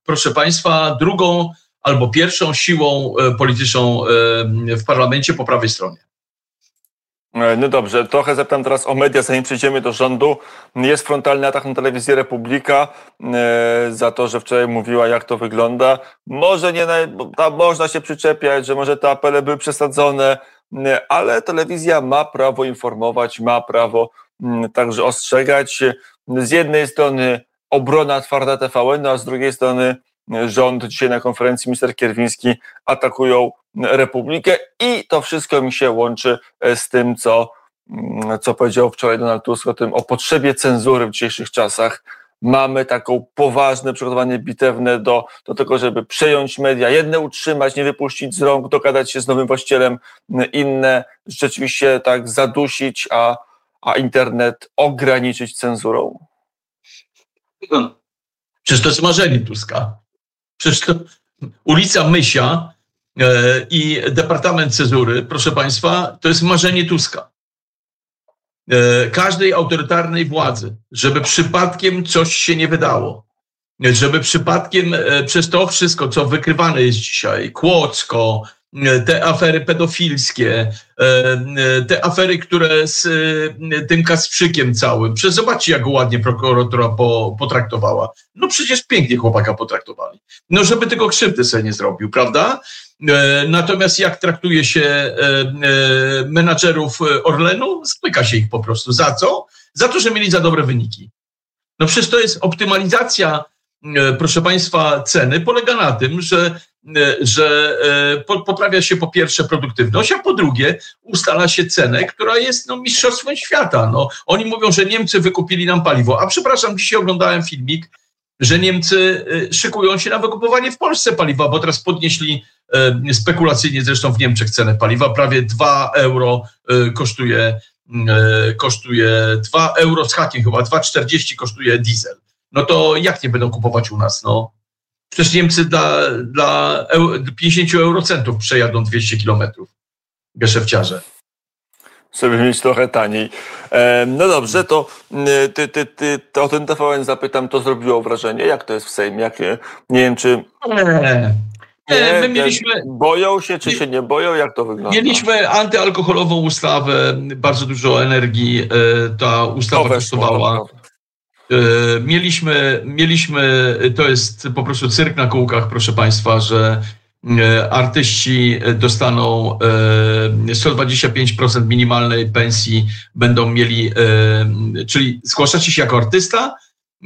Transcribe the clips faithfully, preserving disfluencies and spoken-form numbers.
proszę państwa, drugą albo pierwszą siłą polityczną w parlamencie po prawej stronie. No dobrze, trochę zapytam teraz o media, zanim przejdziemy do rządu. Jest frontalny atak na telewizję Republika e, za to, że wczoraj mówiła, jak to wygląda. Może nie, tam można się przyczepiać, że może te apele były przesadzone, ale telewizja ma prawo informować, ma prawo m, także ostrzegać. Z jednej strony obrona twarda T V N, a z drugiej strony rząd. Dzisiaj na konferencji minister Kierwiński atakują Republikę i to wszystko mi się łączy z tym, co, co powiedział wczoraj Donald Tusk o tym, o potrzebie cenzury w dzisiejszych czasach. Mamy taką poważne przygotowanie bitewne do, do tego, żeby przejąć media, jedne utrzymać, nie wypuścić z rąk, dogadać się z nowym właścicielem, inne rzeczywiście tak zadusić, a, a internet ograniczyć cenzurą. Przecież to jest marzenie Tuska. Przecież to ulica Mysia e, i Departament Cenzury, proszę państwa, to jest marzenie Tuska. E, każdej autorytarnej władzy, żeby przypadkiem coś się nie wydało. Żeby przypadkiem e, przez to wszystko, co wykrywane jest dzisiaj, Kłodzko, te afery pedofilskie, te afery, które z tym Kasprzykiem całym. Przecież zobaczcie, jak go ładnie prokuratura potraktowała. No przecież pięknie chłopaka potraktowali. No żeby tego krzywdy sobie nie zrobił, prawda? Natomiast jak traktuje się menadżerów Orlenu, spyka się ich po prostu. Za co? Za to, że mieli za dobre wyniki. No przecież to jest optymalizacja, proszę państwa, ceny polega na tym, że, że poprawia się po pierwsze produktywność, a po drugie ustala się cenę, która jest no, mistrzostwem świata. No, oni mówią, że Niemcy wykupili nam paliwo, a przepraszam, dzisiaj oglądałem filmik, że Niemcy szykują się na wykupowanie w Polsce paliwa, bo teraz podnieśli spekulacyjnie zresztą w Niemczech cenę paliwa, prawie dwa euro kosztuje, kosztuje dwa euro z hakiem chyba, dwa czterdzieści kosztuje diesel. No to jak nie będą kupować u nas? No przecież Niemcy dla, dla pięćdziesiąt eurocentów przejadą dwieście kilometrów geszefciarze. Żeby mieć trochę taniej. E, no dobrze, to ty, ty, ty, to o ten T V N zapytam, to zrobiło wrażenie? Jak to jest w Sejmie? Jak, nie wiem, czy... Nie. Nie, my mieliśmy... Boją się, czy się nie boją? Jak to wygląda? Mieliśmy antyalkoholową ustawę, bardzo dużo energii ta ustawa kosztowała. Mieliśmy, mieliśmy, to jest po prostu cyrk na kółkach, proszę państwa, że artyści dostaną sto dwadzieścia pięć procent minimalnej pensji, będą mieli, czyli zgłaszacie się jako artysta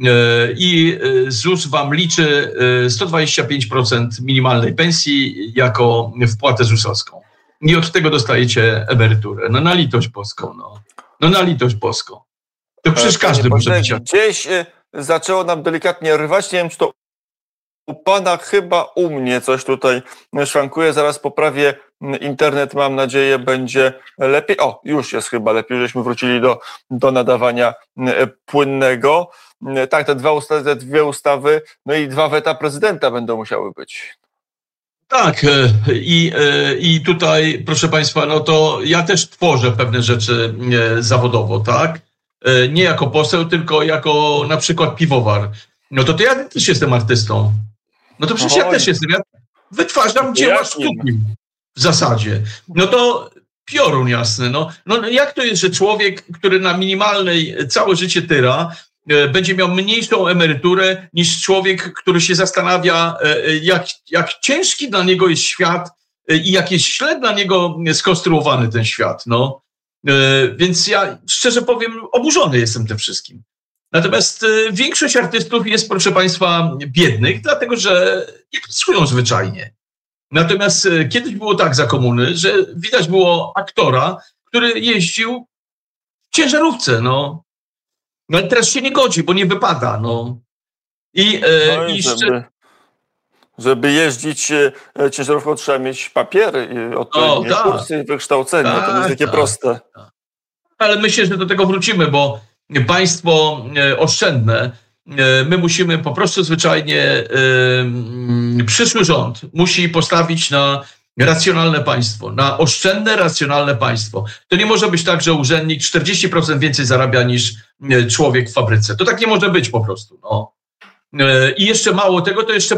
i ZUS wam liczy sto dwadzieścia pięć procent minimalnej pensji jako wpłatę zusowską. I od tego dostajecie emeryturę. No na litość boską, no. No na litość boską. To przecież każdy może być. Gdzieś zaczęło nam delikatnie rwać. Nie wiem, czy to u pana, chyba u mnie coś tutaj szwankuje. Zaraz poprawię internet. Mam nadzieję, będzie lepiej. O, już jest chyba lepiej, żeśmy wrócili do, do nadawania płynnego. Tak, te, dwa ustawy, te dwie ustawy, no i dwa weta prezydenta będą musiały być. Tak, i, i tutaj, proszę państwa, no to ja też tworzę pewne rzeczy zawodowo, tak? Nie jako poseł, tylko jako na przykład piwowar. No to, to ja też jestem artystą. No to przecież Oj. ja też jestem. Ja wytwarzam dzieła sztuki w zasadzie. No to piorun jasny. No, no jak to jest, że człowiek, który na minimalnej całe życie tyra, będzie miał mniejszą emeryturę niż człowiek, który się zastanawia, jak, jak ciężki dla niego jest świat i jak jest źle dla niego skonstruowany ten świat. No. Więc ja szczerze powiem, oburzony jestem tym wszystkim. Natomiast większość artystów jest, proszę państwa, biednych, dlatego że nie pracują zwyczajnie. Natomiast kiedyś było tak za komuny, że widać było aktora, który jeździł w ciężarówce, no. No ale teraz się nie godzi, bo nie wypada, no. I, no i, i żeby, jeszcze... żeby jeździć ciężarówką, trzeba mieć papiery, odpowiednie tak, kursy i wykształcenie. Tak, to nie jest takie tak, proste. Tak. Ale myślę, że do tego wrócimy, bo państwo oszczędne, my musimy po prostu zwyczajnie, przyszły rząd musi postawić na racjonalne państwo, na oszczędne, racjonalne państwo. To nie może być tak, że urzędnik czterdzieści procent więcej zarabia niż człowiek w fabryce. To tak nie może być po prostu. No. I jeszcze mało tego, to jeszcze